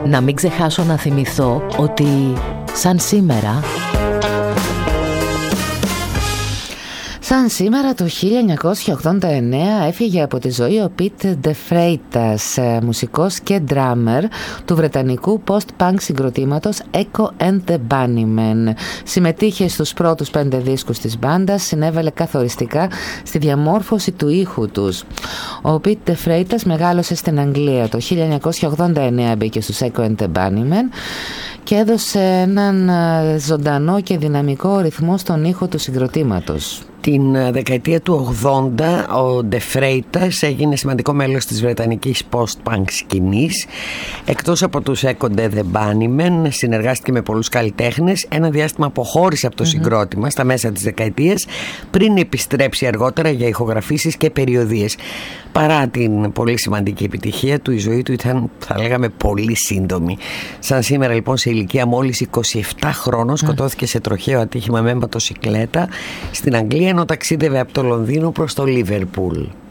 Να μην ξεχάσω να θυμηθώ ότι σαν σήμερα το 1989 έφυγε από τη ζωή ο Πιτ Ντε Φρέιτας, μουσικός και ντράμερ του βρετανικού post-punk συγκροτήματος Echo and the Bunnymen. Συμμετείχε στους πρώτους 5 δίσκους της μπάντας, συνέβαλε καθοριστικά στη διαμόρφωση του ήχου τους. Ο Πιτ Ντε Φρέιτας μεγάλωσε στην Αγγλία. Το 1989 μπήκε στους Echo and the Bunnymen και έδωσε έναν ζωντανό και δυναμικό ρυθμό στον ήχο του συγκροτήματος. Την δεκαετία του 80 ο Ντε Φρέιτας έγινε σημαντικό μέλος της βρετανικής post-punk σκηνής. Εκτός από τους Echo and the Bunnymen συνεργάστηκε με πολλούς καλλιτέχνες. Ένα διάστημα αποχώρησε από το συγκρότημα στα μέσα της δεκαετίας, πριν επιστρέψει αργότερα για ηχογραφήσεις και περιοδίες. Παρά την πολύ σημαντική επιτυχία του, η ζωή του ήταν, θα λέγαμε, πολύ σύντομη. Σαν σήμερα λοιπόν, σε ηλικία μόλις 27 χρόνων, σκοτώθηκε σε τροχαίο ατύχημα με μοτοσικλέτα στην Αγγλία, ενώ ταξίδευε από το Λονδίνο προς το Λίβερπουλ.